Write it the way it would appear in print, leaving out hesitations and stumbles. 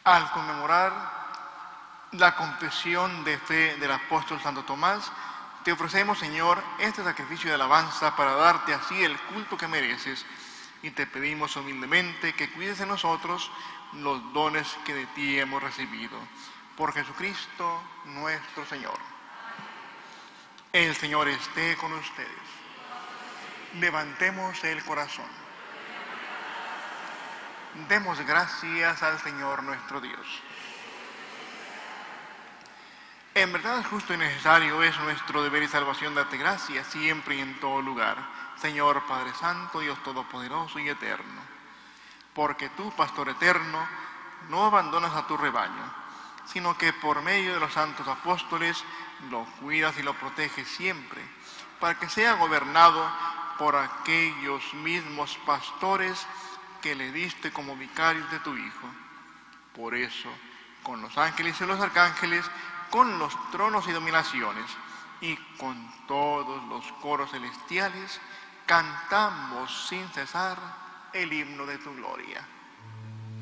Al conmemorar la confesión de fe del apóstol Santo Tomás, te ofrecemos, Señor, este sacrificio de alabanza para darte así el culto que mereces, y te pedimos humildemente que cuides de nosotros los dones que de ti hemos recibido. Por Jesucristo nuestro Señor. El Señor esté con ustedes. Levantemos el corazón. Demos gracias al Señor nuestro Dios. En verdad, justo y necesario es nuestro deber y salvación darte gracias siempre y en todo lugar, Señor Padre Santo, Dios Todopoderoso y Eterno. Porque tú, Pastor eterno, no abandonas a tu rebaño, sino que por medio de los santos apóstoles lo cuidas y lo proteges siempre, para que sea gobernado por aquellos mismos pastores que le diste como vicarios de tu Hijo. Por eso, con los ángeles y los arcángeles, con los tronos y dominaciones, y con todos los coros celestiales, cantamos sin cesar el himno de tu gloria.